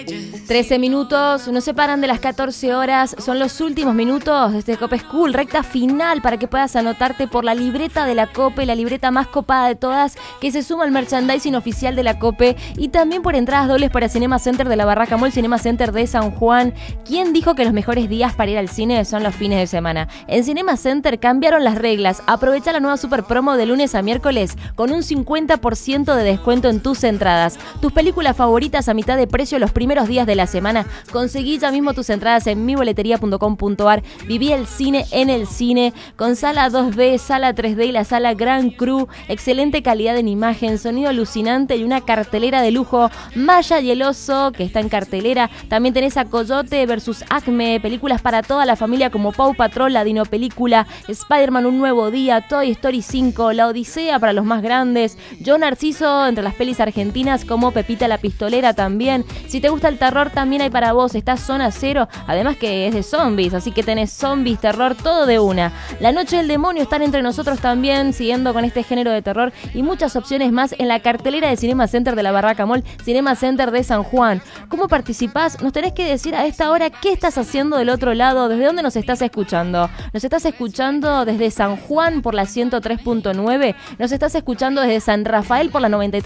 13 minutos, nos separan de las 14 horas, son los últimos minutos de este Cope School, recta final para que puedas anotarte por la libreta de la Cope, la libreta más copada de todas, que se suma al merchandising oficial de la Cope, y también por entradas dobles para Cinema Center de la Barraca Mall, Cinema Center de San Juan. ¿Quién dijo que los mejores días para ir al cine son los fines de semana? En Cinema Center cambiaron las reglas, aprovecha la nueva super promo de lunes a miércoles con un 50% de descuento en tus entradas. Tus películas favoritas a mitad de precio los primeros días de la semana. Conseguí ya mismo tus entradas en miboleteria.com.ar. Viví el cine en el cine, con sala 2D, sala 3D y la sala Gran Cru. Excelente calidad en imagen, sonido alucinante y una cartelera de lujo. Maya y el oso, que está en cartelera. También tenés a Coyote versus Acme, películas para toda la familia como Paw Patrol, la Dino Película, Spider-Man Un Nuevo Día, Toy Story 5, La Odisea para los más grandes, Yo Narciso entre las pelis argentinas como Pepita la Pistolera también. Si te gusta el terror, también hay para vos, está Zona Cero, además que es de zombies, así que tenés zombies, terror, todo de una. La Noche del Demonio están entre nosotros también, siguiendo con este género de terror, y muchas opciones más en la cartelera de Cinema Center de la Barraca Mall, Cinema Center de San Juan. ¿Cómo participás? Nos tenés que decir a esta hora qué estás haciendo del otro lado, desde dónde nos estás escuchando. ¿Nos estás escuchando desde San Juan por la 103.9? ¿Nos estás escuchando desde San Rafael por la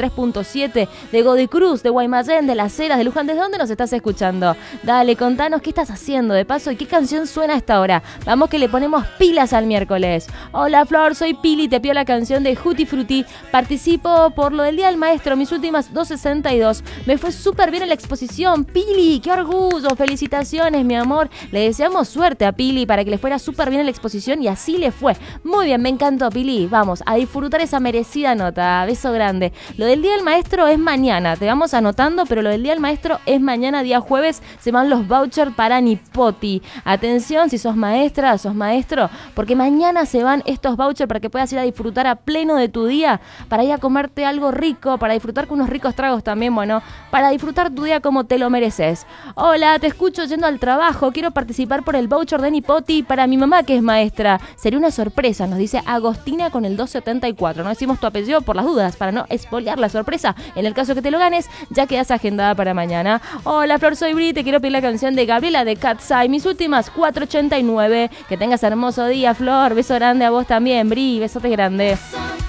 93.7? ¿De Godicruz, de Guaymallén, de Las Heras, de Luján? ¿Desde dónde nos estás escuchando? Dale, contanos qué estás haciendo de paso y qué canción suena a esta hora. Vamos que le ponemos pilas al miércoles. Hola Flor, soy Pili, te pido la canción de Juti Frutti. Participo por lo del Día del Maestro, mis últimas 2.62. Me fue súper bien en la exposición. Pili, qué orgullo, felicitaciones mi amor. Le deseamos suerte a Pili para que le fuera súper bien en la exposición, y así le fue. Muy bien, me encantó Pili. Vamos a disfrutar esa merecida nota. Beso grande. Lo del Día del Maestro es mañana, te vamos anotando, pero lo del Día del Maestro es mañana, día jueves, se van los vouchers para Nipoti. Atención si sos maestra, sos maestro, porque mañana se van estos vouchers para que puedas ir a disfrutar a pleno de tu día, para ir a comerte algo rico, para disfrutar con unos ricos tragos también, bueno, para disfrutar tu día como te lo mereces. Hola, te escucho yendo al trabajo, quiero participar por el voucher de Nipoti para mi mamá que es maestra. Sería una sorpresa, nos dice Agostina con el 274. No decimos tu apellido por las dudas, para no espolear la sorpresa. En el caso que te lo ganes, ya quedas agendada para mañana. Hola Flor, soy Bri, te quiero pedir la canción de Gabriela de Cat's Eye, mis últimas 4.89. Que tengas hermoso día, Flor. Beso grande a vos también, Bri, besote grande.